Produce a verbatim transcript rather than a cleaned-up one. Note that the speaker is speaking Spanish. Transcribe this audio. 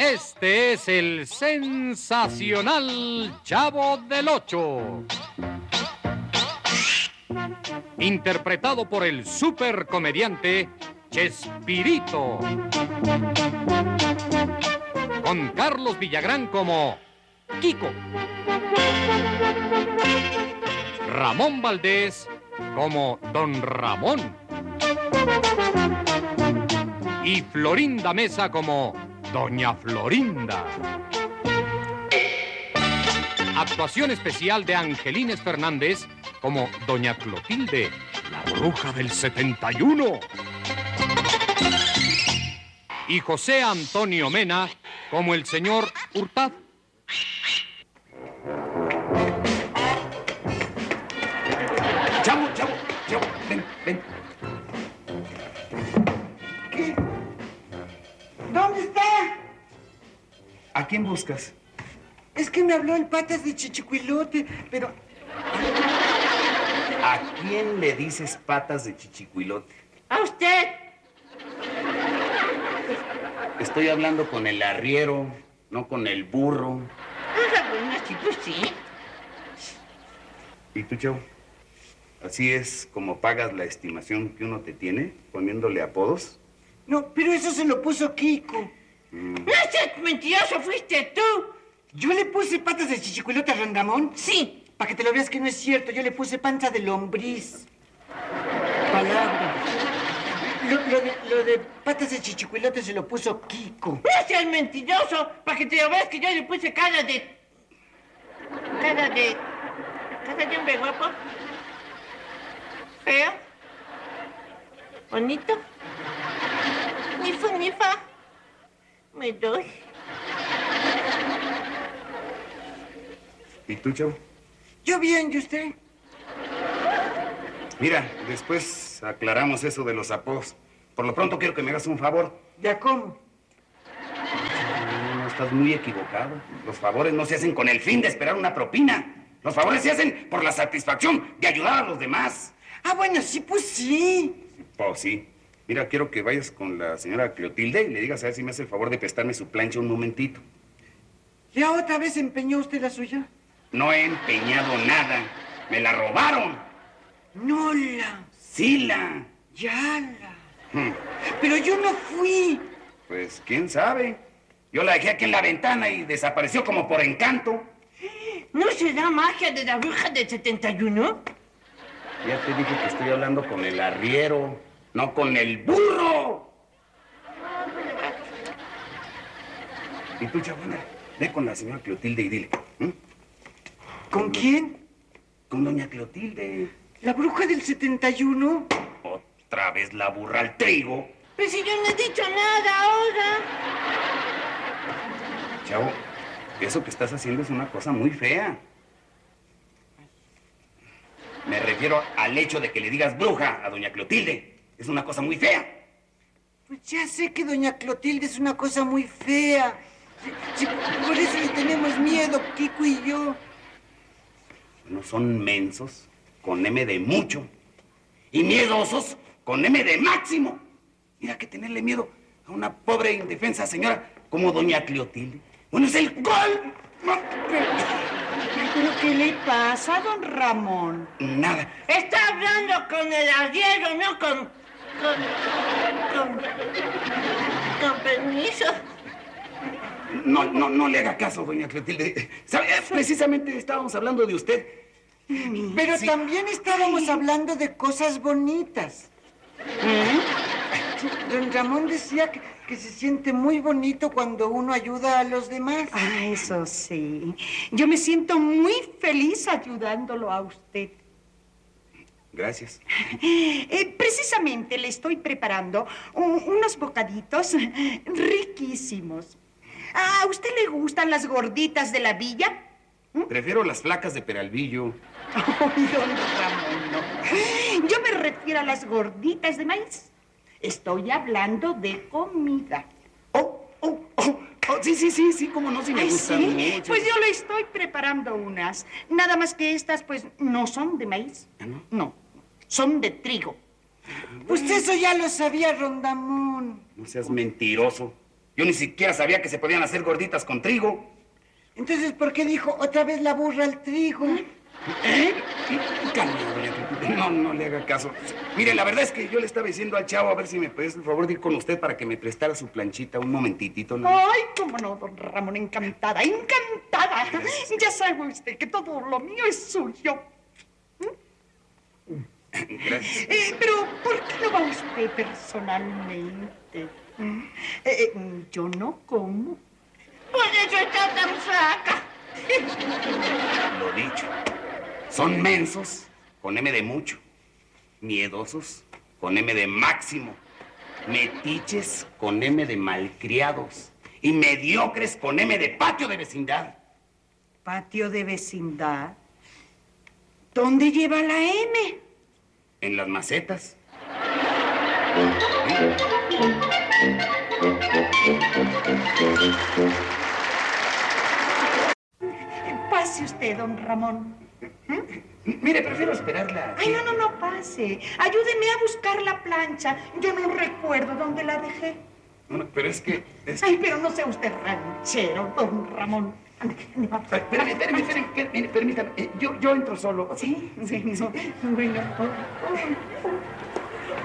Este es el sensacional Chavo del Ocho, interpretado por el supercomediante Chespirito, con Carlos Villagrán como Kiko, Ramón Valdés como Don Ramón y Florinda Mesa como Doña Florinda. Actuación especial de Angelines Fernández como Doña Clotilde, la bruja del setenta y uno. Y José Antonio Mena como el señor Hurtado. Chavo, chavo, chavo, ven, ven. ¿Qué? ¿Dónde está? ¿A quién buscas? Es que me habló el Patas de Chichicuilote, pero... ¿A quién le dices Patas de Chichicuilote? ¡A usted! Estoy hablando con el arriero, no con el burro. Ah, bueno, sí, pues sí. ¿Y tú, chavo? ¿Así es como pagas la estimación que uno te tiene, poniéndole apodos? No, pero eso se lo puso Kiko. Mm. ¡No seas mentiroso! ¡Fuiste tú! ¿Yo le puse Patas de Chichicuilote a Rondamón? Sí. Para que te lo veas que no es cierto, yo le puse panza de lombriz. Palabra. Lo, lo, de, lo de Patas de Chichicuilote se lo puso Kiko. ¡No seas mentiroso! Para que te lo veas que yo le puse cara de... Cara de... Cara de hombre guapo. ¿Feo? ¿Bonito? Ni fu ni fa. Me doy. ¿Y tú, chavo? Yo bien, ¿y usted? Mira, después aclaramos eso de los apodos. Por lo pronto quiero que me hagas un favor. ¿Ya cómo? No, no, estás muy equivocado. Los favores no se hacen con el fin de esperar una propina. Los favores se hacen por la satisfacción de ayudar a los demás. Ah, bueno, sí, pues sí. Pues sí. Mira, quiero que vayas con la señora Clotilde y le digas a ver si me hace el favor de prestarme su plancha un momentito. ¿Ya otra vez empeñó usted la suya? No he empeñado nada. Me la robaron. No la. Sí la. Ya la. Hmm. Pero yo no fui. Pues, quién sabe. Yo la dejé aquí en la ventana y desapareció como por encanto. ¿No será magia de la bruja del setenta y uno? Ya te dije que estoy hablando con el arriero, no con el burro. Y tú, chabona, ve con la señora Clotilde y dile. ¿eh? ¿Con quién? Con doña Clotilde. ¿La bruja del setenta y uno? Otra vez la burra al trigo. Pero si yo no he dicho nada ahora. Chavo, eso que estás haciendo es una cosa muy fea. Me refiero al hecho de que le digas bruja a doña Clotilde. Es una cosa muy fea. Pues ya sé que doña Clotilde es una cosa muy fea. Sí, sí, por eso le tenemos miedo, Kiko y yo. No son mensos con M de mucho y miedosos con M de máximo. Mira que tenerle miedo a una pobre indefensa señora como doña Clotilde. Bueno, es el gol. ¿Pero qué le pasa, don Ramón? Nada. Está hablando con el arriero, no con... con... con... con permiso. No, no, no le haga caso, doña Clotilde. ¿Sabe? Precisamente estábamos hablando de usted. Pero Sí. también estábamos hablando de cosas bonitas. ¿Eh? Don Ramón decía que, que se siente muy bonito cuando uno ayuda a los demás. Ah, eso sí. Yo me siento muy feliz ayudándolo a usted. Gracias. Eh, precisamente le estoy preparando un- unos bocaditos riquísimos. ¿A usted le gustan las gorditas de la villa? Prefiero las flacas de Peralvillo. Ay, don Ramón, no. Yo me refiero a las gorditas de maíz. Estoy hablando de comida. Oh, oh, oh, oh, sí, sí, sí, sí, cómo no, sí me Ay, gustan sí, mucho. pues yo le estoy preparando unas. Nada más que estas, pues, no son de maíz. ¿Ah, no? No, son de trigo. Pues eso ya lo sabía Rondamón. No seas mentiroso. Yo Yo ni siquiera sabía que se podían hacer gorditas con trigo. Entonces, ¿por qué dijo otra vez la burra al trigo? ¿Eh? Calma, doña Clotilde. No, no le haga caso. Mire, la verdad es que yo le estaba diciendo al chavo a ver si me puedes, por favor, de ir con usted para que me prestara su planchita un momentitito, ¿no? Ay, cómo no, don Ramón, encantada, encantada. Gracias. Ya sabe usted que todo lo mío es suyo. Gracias. Eh, pero, ¿por qué no va usted personalmente? Eh, eh, yo no como. Por eso está tan flaca. Lo dicho. Son mensos con M de mucho. Miedosos con M de máximo. Metiches con M de malcriados. Y mediocres con M de patio de vecindad. ¿Patio de vecindad? ¿Dónde lleva la M? En las macetas. Pase usted, don Ramón. ¿Eh? Mire, prefiero esperarla. Ay, no, no, no pase. Ayúdeme a buscar la plancha. Yo no recuerdo dónde la dejé. Bueno, pero es que... Es... Ay, pero no sea usted ranchero, don Ramón. Ande, ande, va. Ay, espérame, espérame, espérame, espérame, permítame. Eh, yo, yo entro solo. Sí, sí, sí. Bueno.